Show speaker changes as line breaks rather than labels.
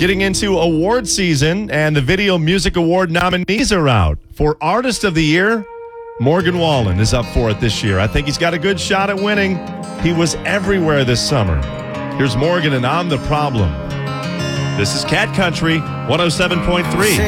Getting into award season, and the Video Music Award nominees are out. For Artist of the Year, Morgan Wallen is up for it this year. I think he's got a good shot at winning. He was everywhere this summer. Here's Morgan and I'm the Problem. This is Cat Country 107.3.